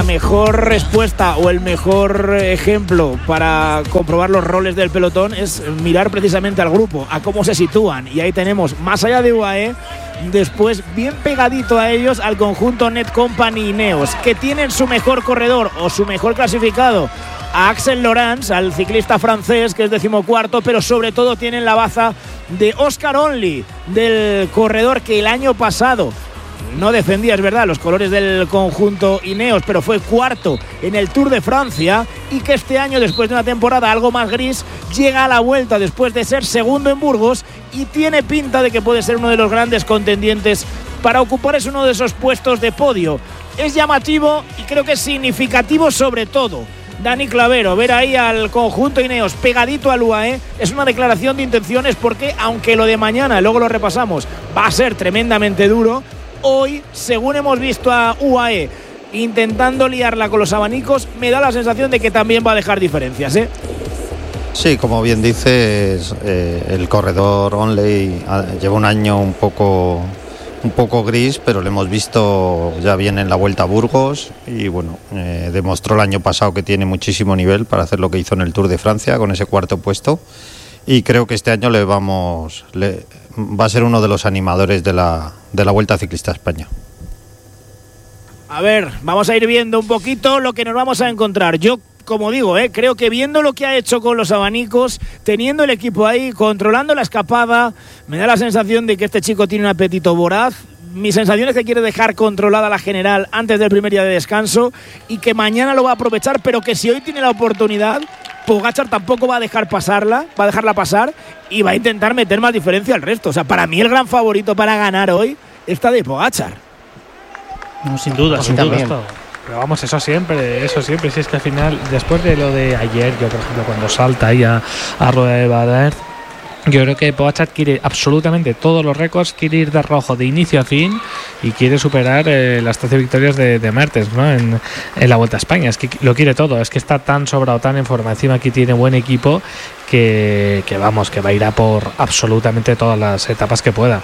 la mejor respuesta o el mejor ejemplo para comprobar los roles del pelotón es mirar precisamente al grupo, a cómo se sitúan. Y ahí tenemos, más allá de UAE, después bien pegadito a ellos al conjunto Net Company y Neos, que tienen su mejor corredor o su mejor clasificado a Axel Laurens, al ciclista francés, que es 14º, pero sobre todo tienen la baza de Oscar Onley, del corredor que el año pasado no defendía, es verdad, los colores del conjunto Ineos, pero fue cuarto en el Tour de Francia, y que este año, después de una temporada algo más gris, llega a la Vuelta después de ser segundo en Burgos y tiene pinta de que puede ser uno de los grandes contendientes para ocupar uno de esos puestos de podio. Es llamativo y creo que es significativo, sobre todo, Dani Clavero, ver ahí al conjunto Ineos pegadito al UAE es una declaración de intenciones, porque aunque lo de mañana, luego lo repasamos, va a ser tremendamente duro, hoy, según hemos visto a UAE intentando liarla con los abanicos, me da la sensación de que también va a dejar diferencias, ¿eh? Sí, como bien dices, el corredor Onley lleva un año un poco gris, pero lo hemos visto ya bien en la Vuelta a Burgos y bueno, demostró el año pasado que tiene muchísimo nivel para hacer lo que hizo en el Tour de Francia con ese cuarto puesto, y creo que este año va a ser uno de los animadores de la Vuelta Ciclista a España. A ver, vamos a ir viendo un poquito lo que nos vamos a encontrar. Yo, como digo, creo que viendo lo que ha hecho con los abanicos, teniendo el equipo ahí, controlando la escapada, me da la sensación de que este chico tiene un apetito voraz. Mi sensación es que quiere dejar controlada la general antes del primer día de descanso y que mañana lo va a aprovechar, pero que si hoy tiene la oportunidad, Pogačar tampoco va a dejarla pasar y va a intentar meter más diferencia al resto. O sea, para mí el gran favorito para ganar hoy está de Pogačar. No, sin duda, sin duda. Pero vamos, eso siempre, si es que al final, después de lo de ayer, yo por ejemplo cuando salta ahí a rueda de Badar, yo creo que Pogačar quiere absolutamente todos los récords, quiere ir de rojo de inicio a fin y quiere superar las 13 victorias de Mertens, ¿no? en la Vuelta a España. Es que lo quiere todo, es que está tan sobrado, tan en forma, encima aquí tiene buen equipo que vamos, que va a ir a por absolutamente todas las etapas que pueda.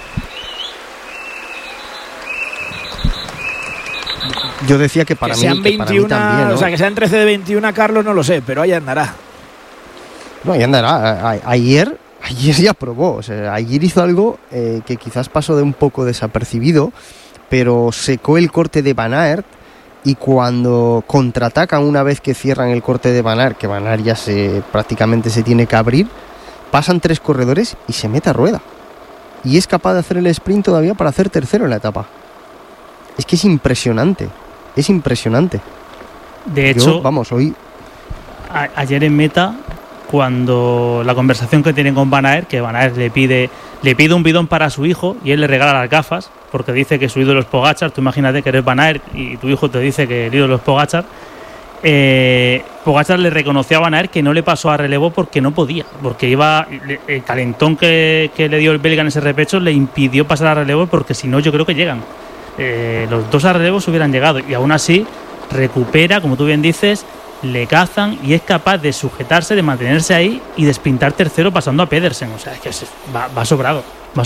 Yo decía que para mí sean 21, también, ¿no? O sea, que sean 13 de 21, Carlos, no lo sé, pero ahí andará. No, ahí andará. Ayer ya probó. O sea, ayer hizo algo que quizás pasó de un poco desapercibido, pero secó el corte de Van Aert, y cuando contraatacan una vez que cierran el corte de Van Aert, que Van Aert ya prácticamente se tiene que abrir, pasan 3 corredores y se mete a rueda. Y es capaz de hacer el sprint todavía para hacer tercero en la etapa. Es que es impresionante. Es impresionante. De hecho, hoy ayer en meta, cuando la conversación que tienen con Van Aert, que Van Aert le pide un bidón para su hijo y él le regala las gafas porque dice que su ídolo es Pogačar. Tú imagínate que eres Van Aert y tu hijo te dice que el ídolo es Pogačar. Pogačar le reconoció a Van Aert que no le pasó a relevo porque no podía, porque el calentón que le dio el belga en ese repecho le impidió pasar a relevo, porque si no yo creo que llegan. Los dos a relevos hubieran llegado, y aún así recupera, como tú bien dices, le cazan y es capaz de sujetarse, de mantenerse ahí y de sprintar tercero pasando a Pedersen. O sea, es que va sobrado.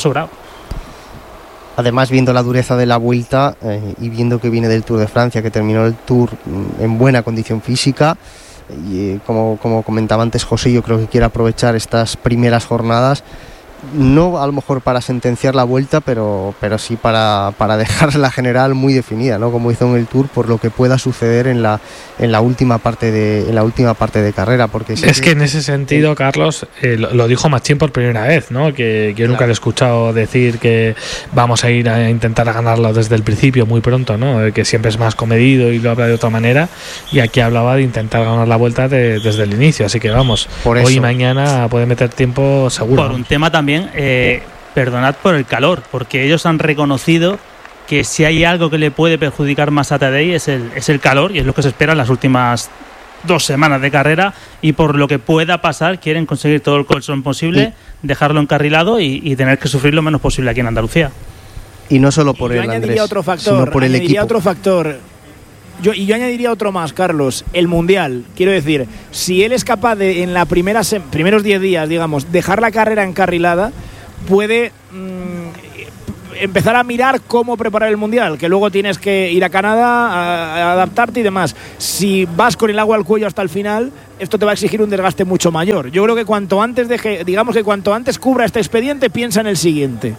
Además, viendo la dureza de la Vuelta y viendo que viene del Tour de Francia, que terminó el Tour en buena condición física, y como comentaba antes José, yo creo que quiere aprovechar estas primeras jornadas, no a lo mejor para sentenciar la Vuelta, pero sí para dejar la general muy definida, ¿no? Como hizo en el Tour, por lo que pueda suceder en la última parte de carrera, porque es que en ese sentido, Carlos, lo dijo Machín por primera vez, ¿no? Que yo nunca le he escuchado decir que vamos a ir a intentar ganarlo desde el principio, muy pronto, ¿no? Que siempre es más comedido y lo habla de otra manera, y aquí hablaba de intentar ganar la Vuelta desde el inicio, así que vamos, hoy y mañana puede meter tiempo seguro. Por un tema también, perdonad por el calor, porque ellos han reconocido que si hay algo que le puede perjudicar más a Tadej es el calor, y es lo que se espera en las últimas 2 semanas de carrera, y por lo que pueda pasar quieren conseguir todo el colchón posible, dejarlo encarrilado y tener que sufrir lo menos posible aquí en Andalucía. Y no solo por él, Andrés, sino por el equipo. Otro factor. Yo añadiría otro más, Carlos, el Mundial. Quiero decir, si él es capaz de, en la primeros 10 días, digamos, dejar la carrera encarrilada, puede empezar a mirar cómo preparar el Mundial, que luego tienes que ir a Canadá a adaptarte y demás. Si vas con el agua al cuello hasta el final, esto te va a exigir un desgaste mucho mayor. Yo creo que cuanto antes cuanto antes cubra este expediente, piensa en el siguiente.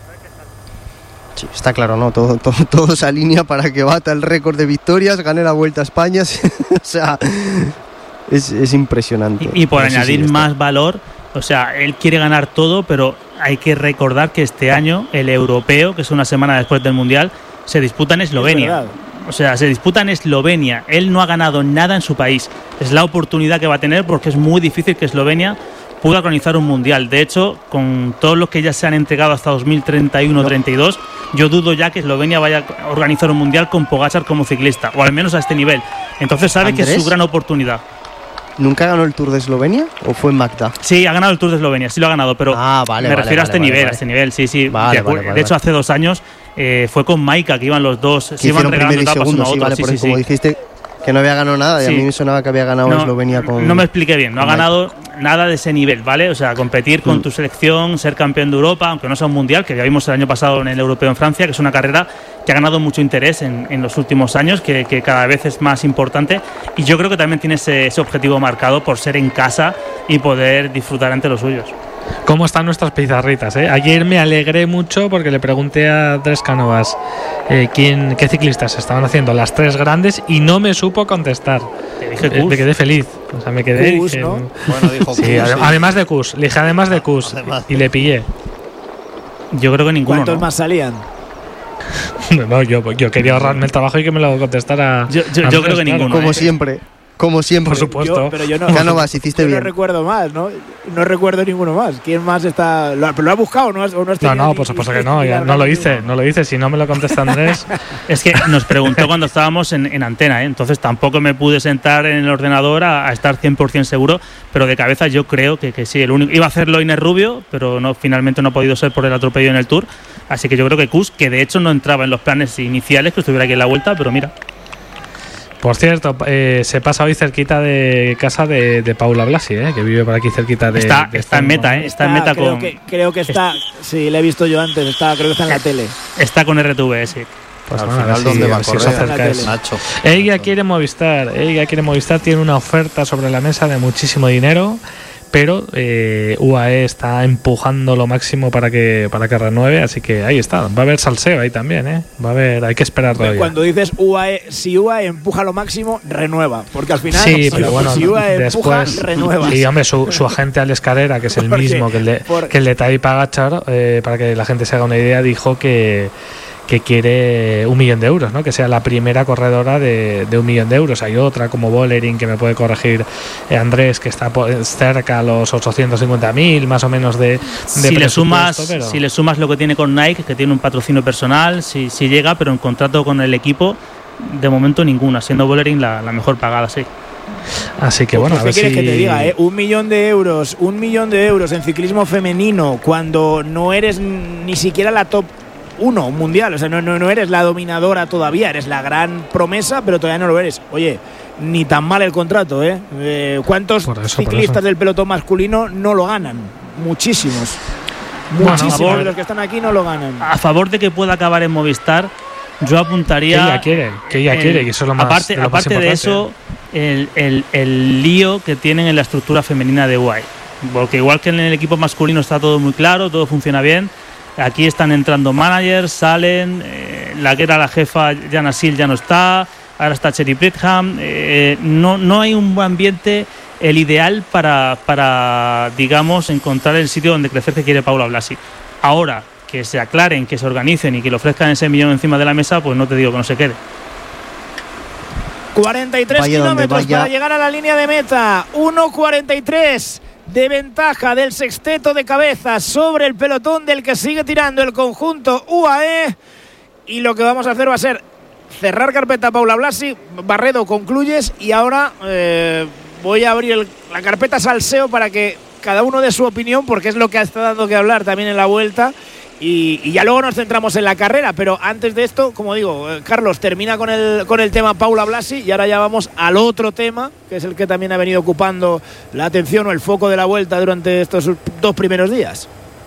Sí, está claro, ¿no? Todo se alinea para que bata el récord de victorias, gane la Vuelta a España. O sea, es impresionante. Y por añadir más valor, o sea, él quiere ganar todo, pero hay que recordar que este año el europeo, que es una semana después del Mundial, se disputa en Eslovenia. O sea, se disputa en Eslovenia. Él no ha ganado nada en su país. Es la oportunidad que va a tener, porque es muy difícil que Eslovenia pueda organizar un Mundial. De hecho, con todos los que ya se han entregado hasta 2031-32, yo dudo ya que Eslovenia vaya a organizar un Mundial con Pogačar como ciclista, o al menos a este nivel. Entonces sabe que es su gran oportunidad. ¿Nunca ganó el Tour de Eslovenia o fue en Magda? Sí, ha ganado el Tour de Eslovenia, sí lo ha ganado, pero me refiero a este nivel, sí. De hecho, hace 2 años fue con Maika, que iban los dos, se iban regalando etapas uno a otro. Como dijiste que no había ganado nada, y a mí me sonaba que había ganado Eslovenia con... No me expliqué bien, no ha ganado nada de ese nivel, ¿vale? O sea, competir con tu selección, ser campeón de Europa, aunque no sea un mundial, que ya vimos el año pasado en el Europeo en Francia, que es una carrera que ha ganado mucho interés en los últimos años, que cada vez es más importante, y yo creo que también tiene ese objetivo marcado por ser en casa y poder disfrutar ante los suyos. ¿Cómo están nuestras pizarritas? Ayer me alegré mucho porque le pregunté a Andrés Cánovas qué ciclistas estaban haciendo las 3 grandes y no me supo contestar. Me quedé feliz. O sea, me quedé. Kuss, ¿no? Bueno, dijo Kuss, además de Kuss. Le dije además de Kuss y le pillé. Yo creo que ninguno. ¿Cuántos más salían? No, yo quería ahorrarme el trabajo y que me lo contestara. Yo creo que ninguno. Como siempre, por supuesto. Pero yo no. Cánovas, hiciste bien. No recuerdo más, ¿no? No recuerdo ninguno más. ¿Quién más está? ¿Pero lo ha buscado, no? No, por supuesto que no. Ya no lo hice. Si no me lo contesta Andrés. Es que nos preguntó cuando estábamos en antena, entonces tampoco me pude sentar en el ordenador a estar 100% seguro, pero de cabeza yo creo que sí. El único iba a hacerlo Inés Rubio, pero finalmente no ha podido ser por el atropello en el Tour. Así que yo creo que Kuss, que de hecho no entraba en los planes iniciales que estuviera aquí en la Vuelta, pero mira. Por cierto, se pasa hoy cerquita de casa de Paula Blasi, que vive por aquí cerquita de... Está en meta, Está en meta con... Creo que está... Sí, la he visto yo antes. Creo que está en la tele. Está con RTV, sí. Pues al final, ¿dónde va a correr? Nacho. Ella quiere Movistar, tiene una oferta sobre la mesa de muchísimo dinero, pero UAE está empujando lo máximo para que renueve, así que ahí está. Va a haber salseo ahí también, hay que esperar todavía. Cuando dices UAE, si UAE empuja lo máximo, renueva, porque al final si UAE empuja, renueva. Y hombre, su agente Alex Carrera, que es el mismo que el de Tadej Pogačar, para que la gente se haga una idea, dijo que quiere 1 millón de euros, ¿no? Que sea la primera corredora de 1 millón de euros. Hay otra como Bollering, que me puede corregir Andrés, que está cerca a los 850.000 más o menos de si le sumas lo que tiene con Nike, que tiene un patrocinio personal, si llega, pero en contrato con el equipo de momento ninguna, siendo Bollering la mejor pagada, sí. Así que bueno, a ver ¿qué quieres que te diga? 1 millón de euros en ciclismo femenino, cuando no eres ni siquiera la top 1 mundial, o sea, no eres la dominadora todavía, eres la gran promesa, pero todavía no lo eres. Oye, ni tan mal el contrato, ¿cuántos ciclistas del pelotón masculino no lo ganan? Muchísimos. Muchísimos de los que están aquí no lo ganan. A favor de que pueda acabar en Movistar, yo apuntaría que ella quiere, que eso es lo más aparte de eso, el lío que tienen en la estructura femenina de UAE, porque igual que en el equipo masculino está todo muy claro, todo funciona bien. Aquí están entrando managers, salen, la que era la jefa Jana Sil ya no está, ahora está Cherry Bridgham. No hay un buen ambiente, el ideal para digamos, encontrar el sitio donde crecer que quiere Paula Blasi. Ahora, que se aclaren, que se organicen y que le ofrezcan ese millón encima de la mesa, pues no te digo que no se quede. 43 kilómetros para llegar a la línea de meta. 1:43 de ventaja del sexteto de cabezas sobre el pelotón del que sigue tirando el conjunto UAE. Y lo que vamos a hacer va a ser cerrar carpeta Paula Blasi. Barredo, concluyes, y ahora voy a abrir la carpeta salseo para que cada uno dé su opinión, porque es lo que ha estado dando que hablar también en la Vuelta. Y ya luego nos centramos en la carrera, pero antes de esto, como digo, Carlos termina con el tema Paula Blasi, y ahora ya vamos al otro tema, que es el que también ha venido ocupando la atención o el foco de la Vuelta durante estos 2 primeros días.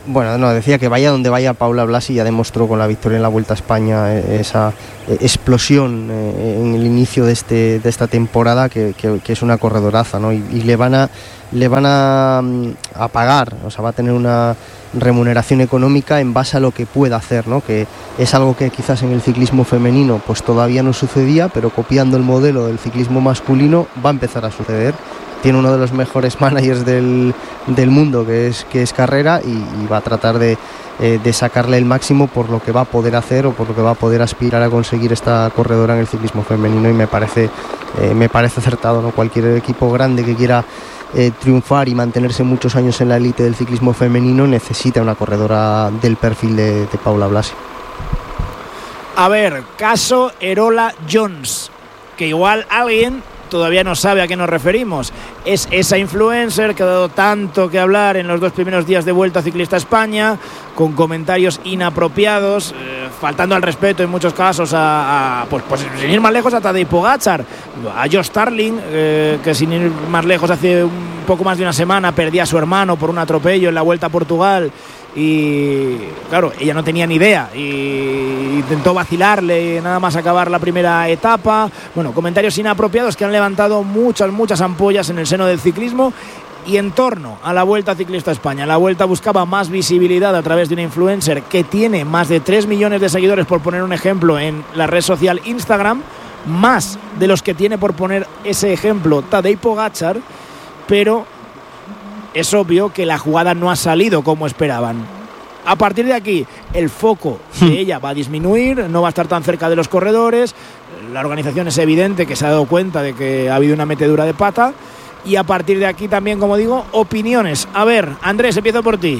Bueno, no, decía que vaya donde vaya Paula Blasi, ya demostró con la victoria en la Vuelta a España esa explosión en el inicio de esta temporada que es una corredoraza, ¿no? Y le van a pagar, o sea, va a tener una remuneración económica en base a lo que pueda hacer, ¿no? Que es algo que quizás en el ciclismo femenino pues todavía no sucedía, pero copiando el modelo del ciclismo masculino va a empezar a suceder. Tiene uno de los mejores managers del mundo, que es Carrera, y va a tratar de sacarle el máximo por lo que va a poder hacer o por lo que va a poder aspirar a conseguir esta corredora en el ciclismo femenino, y me parece acertado, ¿no? Cualquier equipo grande que quiera triunfar y mantenerse muchos años en la élite del ciclismo femenino necesita una corredora del perfil de Paula Blasi. A ver, caso Erola Jones, que igual alguien todavía no sabe a qué nos referimos. Es esa influencer que ha dado tanto que hablar en los 2 primeros días de Vuelta Ciclista España, con comentarios inapropiados, faltando al respeto en muchos casos pues sin ir más lejos, a Tadej Pogačar, a Josh Starling, que sin ir más lejos hace un poco más de una semana perdía a su hermano por un atropello en la Vuelta a Portugal. Y claro, ella no tenía ni idea y intentó vacilarle nada más acabar la primera etapa. Bueno, comentarios inapropiados que han levantado muchas ampollas en el seno del ciclismo y en torno a la Vuelta Ciclista España. La Vuelta buscaba más visibilidad a través de una influencer que tiene más de 3 millones de seguidores, por poner un ejemplo, en la red social Instagram, más de los que tiene, por poner ese ejemplo, Tadej Pogačar, pero es obvio que la jugada no ha salido como esperaban. A partir de aquí, el foco de ella va a disminuir, no va a estar tan cerca de los corredores. La organización es evidente que se ha dado cuenta de que ha habido una metedura de pata. Y a partir de aquí también, como digo, opiniones. A ver, Andrés, empiezo por ti.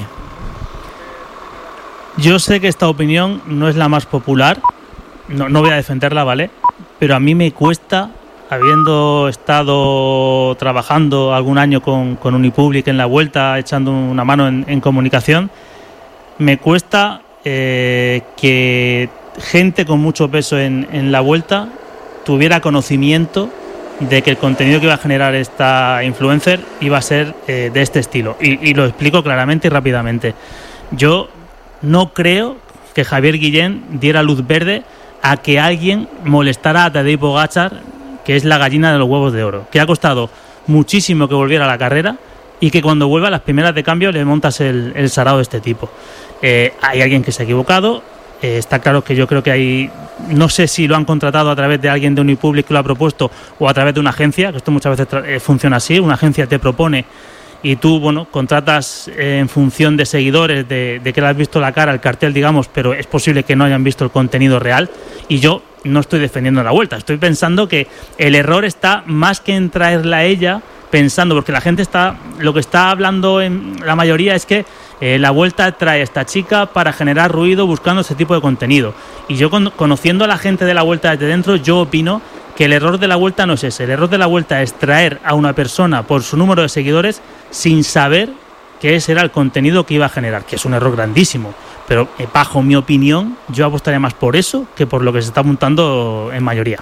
Yo sé que esta opinión no es la más popular, no voy a defenderla, ¿vale? Pero a mí me cuesta, habiendo estado trabajando algún año con Unipublic en la Vuelta, echando una mano en comunicación, me cuesta que gente con mucho peso en la Vuelta tuviera conocimiento de que el contenido que iba a generar esta influencer iba a ser de este estilo. Y lo explico claramente y rápidamente. Yo no creo que Javier Guillén diera luz verde a que alguien molestara a Tadej Pogačar, que es la gallina de los huevos de oro, que ha costado muchísimo que volviera a la carrera y que cuando vuelva a las primeras de cambio le montas el sarao de este tipo. Hay alguien que se ha equivocado. Está claro que yo creo que hay, no sé si lo han contratado a través de alguien de Unipublic que lo ha propuesto o a través de una agencia, que esto muchas veces funciona así. Una agencia te propone y tú, bueno, contratas en función de seguidores, de que le has visto la cara, el cartel, digamos, pero es posible que no hayan visto el contenido real. Y yo no estoy defendiendo la Vuelta, estoy pensando que el error está más que en traerla a ella, pensando, porque la gente lo que está hablando en la mayoría es que la Vuelta trae a esta chica para generar ruido buscando ese tipo de contenido. Y yo, conociendo a la gente de la Vuelta desde dentro, yo opino que el error de la Vuelta no es ese. El error de la Vuelta es traer a una persona por su número de seguidores sin saber que ese era el contenido que iba a generar, que es un error grandísimo. Pero bajo mi opinión, yo apostaría más por eso que por lo que se está apuntando en mayoría.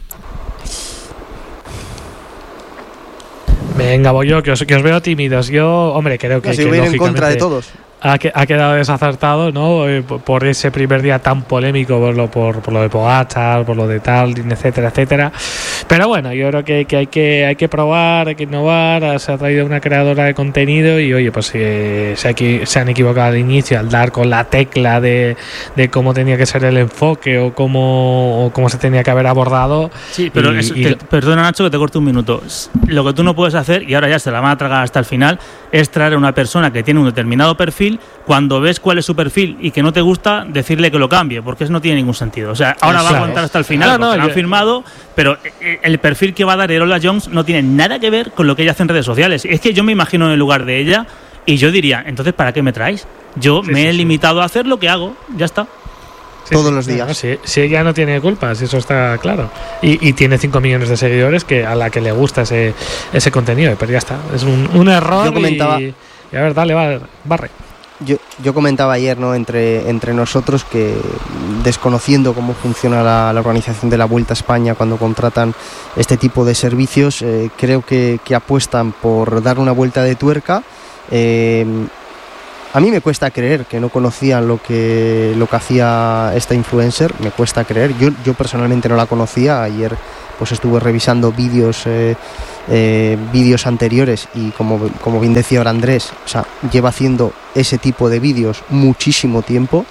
Venga, voy yo, que os veo tímidos. Yo, hombre, creo que voy en contra de todos. Ha quedado desacertado, ¿no? Por ese primer día tan polémico, por lo de Pogačar, por lo de tal, etcétera, etcétera. Pero bueno, yo creo que hay que probar, hay que innovar. Se ha traído una creadora de contenido y, oye, pues se han equivocado al inicio al dar con la tecla de cómo tenía que ser el enfoque o cómo se tenía que haber abordado. Sí, pero perdona, Nacho, que te corte un minuto. Lo que tú no puedes hacer, y ahora ya se la van a tragar hasta el final, es traer a una persona que tiene un determinado perfil, cuando ves cuál es su perfil y que no te gusta, decirle que lo cambie, porque eso no tiene ningún sentido. O sea, ahora va a aguantar hasta el final, porque lo han firmado, pero el perfil que va a dar Erola Jones no tiene nada que ver con lo que ella hace en redes sociales. Es que yo me imagino en el lugar de ella y yo diría, entonces, ¿para qué me traéis? Yo me he limitado a hacer lo que hago, ya está. Todos los días. No, si ella no tiene culpas, eso está claro. Y tiene 5 millones de seguidores a la que le gusta ese contenido, pero ya está. Es un error. Yo comentaba, y a ver, dale, barre. Yo comentaba ayer, ¿no? entre nosotros, que desconociendo cómo funciona la organización de la Vuelta a España cuando contratan este tipo de servicios, creo que apuestan por dar una vuelta de tuerca, A mí me cuesta creer que no conocían lo que hacía esta influencer, me cuesta creer. Yo personalmente no la conocía. Ayer pues estuve revisando vídeos anteriores y como bien decía ahora Andrés, o sea, lleva haciendo ese tipo de vídeos muchísimo tiempo.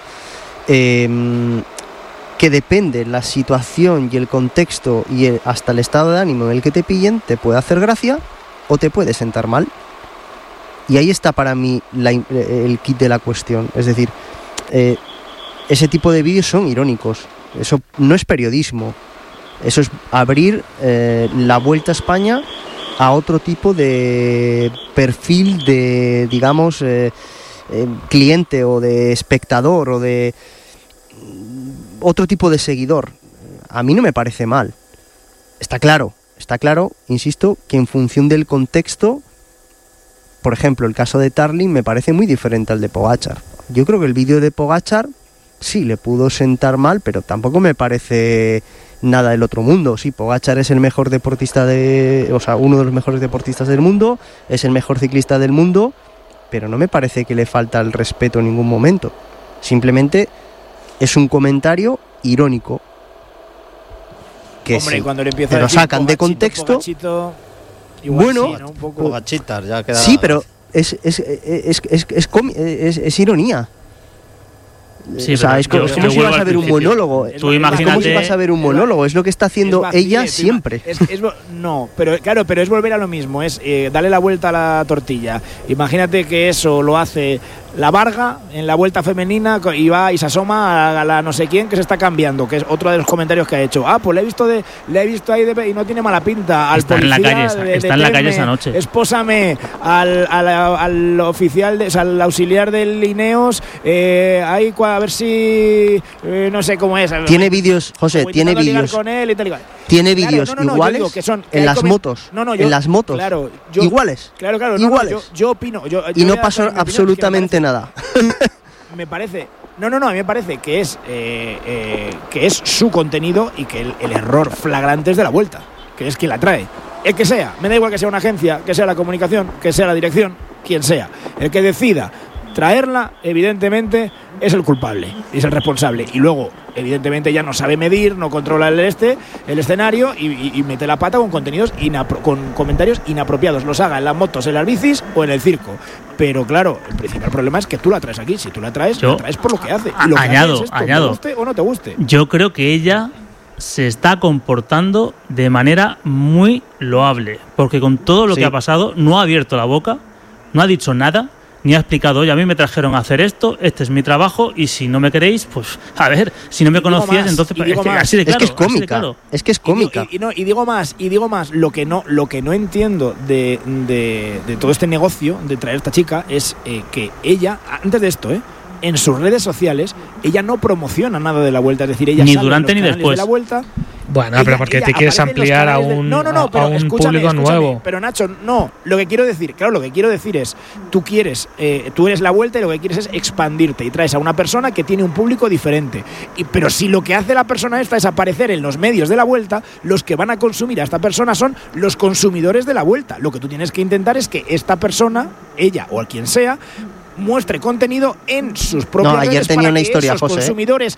Que depende la situación y el contexto y hasta el estado de ánimo en el que te pillen, te puede hacer gracia o te puede sentar mal. Y ahí está para mí el kit de la cuestión. Es decir, ese tipo de vídeos son irónicos. Eso no es periodismo. Eso es abrir la Vuelta a España a otro tipo de perfil de, digamos, cliente o de espectador o de otro tipo de seguidor. A mí no me parece mal. Está claro, insisto, que en función del contexto, por ejemplo, el caso de Tarling me parece muy diferente al de Pogačar. Yo creo que el vídeo de Pogačar sí le pudo sentar mal, pero tampoco me parece nada del otro mundo. Sí, Pogačar es el mejor deportista uno de los mejores deportistas del mundo, es el mejor ciclista del mundo, pero no me parece que le falta el respeto en ningún momento. Simplemente es un comentario irónico. Que hombre, sí, cuando le empieza te lo sacan de contexto. Bueno, sí, ¿no? Un poco. Pogačitar, ya queda. Sí, pero es ironía. Sí, o sea, es como si vas a ver un monólogo. Tú Es imagínate. como si vas a ver un monólogo. Es lo que está haciendo ella siempre. No, pero claro, pero es volver a lo mismo. Es darle la vuelta a la tortilla. Imagínate que eso lo hace la Varga en la Vuelta femenina y va y se asoma a la no sé quién que se está cambiando, que es otro de los comentarios que ha hecho. Le he visto ahí y no tiene mala pinta. Al está policía en la calle esa noche. Espósame al oficial, al auxiliar del Ineos. Ahí a ver si no sé cómo es. Tiene vídeos, José, tiene vídeos. Con él y tal y cual. Tiene vídeos iguales en las motos. En las motos. Claro, iguales. Claro. Iguales. Yo opino. Y no pasó absolutamente nada. Me parece. No, a mí me parece que es su contenido y que el error flagrante es de la Vuelta, que es quien la trae. El que sea, me da igual que sea una agencia, que sea la comunicación, que sea la dirección, quien sea. El que decida traerla, evidentemente, es el culpable, es el responsable. Y luego, evidentemente, ya no sabe medir, no controla el escenario y mete la pata con con comentarios inapropiados. Los haga en las motos, en las bicis o en el circo. Pero claro, el principal problema es que tú la traes aquí. Si tú la traes por lo que hace. Y lo añado, que hace es esto, te guste o no te guste. Yo creo que ella se está comportando de manera muy loable. Porque con todo lo que ha pasado, no ha abierto la boca, no ha dicho nada, ni ha explicado, oye, a mí me trajeron a hacer esto, este es mi trabajo, y si no me queréis, pues, a ver, si no me conocías, entonces así de claro. Es que es cómica, es que es cómica. Y digo más, lo que no entiendo de todo este negocio de traer a esta chica es que ella, antes de esto, en sus redes sociales, ella no promociona nada de la Vuelta, es decir, ella ni sale durante en los ni canales después de la Vuelta. Bueno, pero porque te quieres ampliar a un público nuevo. Pero Nacho, no, lo que quiero decir es, tú eres la Vuelta y lo que quieres es expandirte y traes a una persona que tiene un público diferente. Pero si lo que hace la persona esta es aparecer en los medios de la Vuelta, los que van a consumir a esta persona son los consumidores de la Vuelta. Lo que tú tienes que intentar es que esta persona, ella o quien sea, muestre contenido en sus propias redes. Ayer tenía una historia, esos José, consumidores,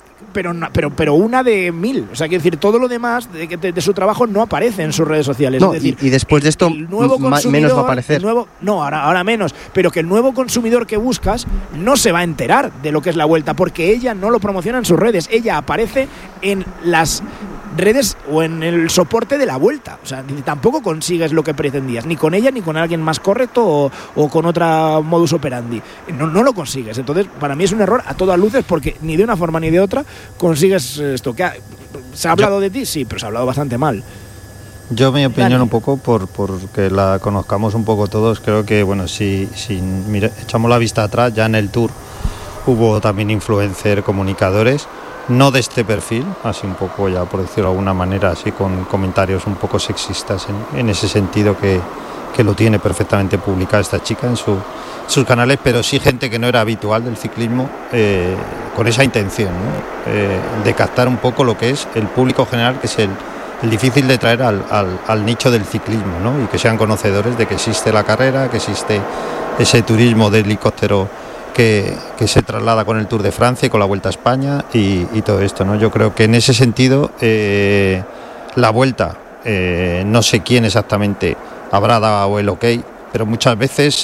pero una de 1000. O sea, quiero decir, todo lo demás de su trabajo no aparece en sus redes sociales. No, es decir, y después de esto menos va a aparecer. Ahora menos. Pero que el nuevo consumidor que buscas no se va a enterar de lo que es la Vuelta, porque ella no lo promociona en sus redes. Ella aparece en las redes o en el soporte de la Vuelta. O sea, tampoco consigues lo que pretendías, ni con ella ni con alguien más correcto o con otra modus operandi. No lo consigues. Entonces, para mí es un error a todas luces, porque ni de una forma ni de otra consigues esto. ¿Se ha hablado de ti? Sí, pero se ha hablado bastante mal. Yo, mi opinión, un poco porque la conozcamos un poco todos, creo que, bueno, si echamos la vista atrás, ya en el Tour hubo también influencer comunicadores, no de este perfil, así un poco, ya por decirlo de alguna manera, así con comentarios un poco sexistas en ese sentido, que lo tiene perfectamente publicado esta chica en sus canales, pero sí gente que no era habitual del ciclismo, con esa intención, ¿no? De captar un poco lo que es el público general, que es el difícil de traer al nicho del ciclismo, ¿no? Y que sean conocedores de que existe la carrera, que existe ese turismo de helicóptero que se traslada con el Tour de Francia y con la Vuelta a España y todo esto, ¿no? Yo creo que en ese sentido la Vuelta, no sé quién exactamente habrá dado el ok, pero muchas veces